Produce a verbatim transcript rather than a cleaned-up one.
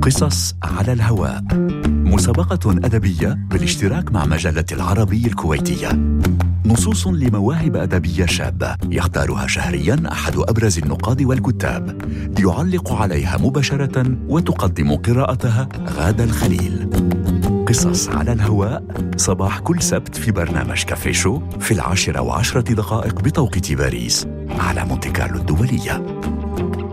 قصص على الهواء، مسابقة أدبية بالاشتراك مع مجلة العربي الكويتية. نصوص لمواهب أدبية شابة يختارها شهرياً أحد أبرز النقاد والكتاب، يعلق عليها مباشرة وتقدم قراءتها غادة الخليل. قصص على الهواء صباح كل سبت في برنامج كافي شو في العاشرة وعشرة دقائق بتوقيت باريس على مونتي كارلو الدولية.